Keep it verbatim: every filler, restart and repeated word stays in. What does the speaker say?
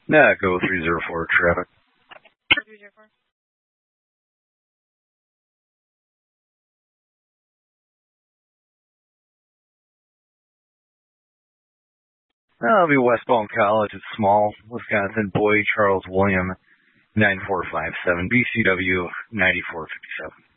Nah, go three zero four traffic. three zero four. That'll be Westbound College. It's small. Wisconsin. Boy Charles William. nine four five seven. B C W ninety-four fifty-seven.